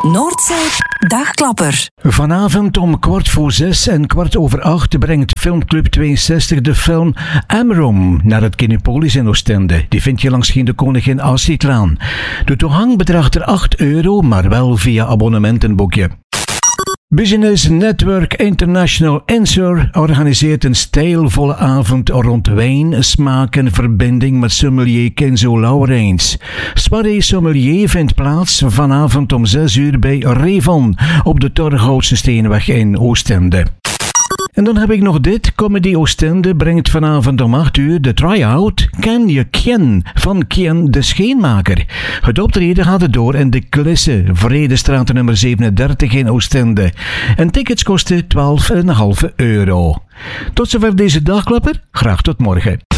Noordzee Dagklapper. Vanavond om 6:15 en 7:15 brengt Filmclub 62 de film Amrum naar het Kinepolis in Oostende. Die vind je langs de Koningin Astridlaan. De toegang bedraagt er €8, maar wel via abonnementenboekje. Business Network International Insur organiseert een stijlvolle avond rond wijn, smaak en verbinding met sommelier Kenzo Lauwereins. Soirée Sommelier vindt plaats vanavond om 6:00 bij Revon op de Torhoutse Steenweg in Oostende. En dan heb ik nog dit. Comedy Oostende brengt vanavond om 8:00 de try-out Ken je Kien van Kien de Scheenmaker. Het optreden gaat door in de Klisse, Vredestraat nummer 37 in Oostende. En tickets kosten €12,5. Tot zover deze dagklapper. Graag tot morgen.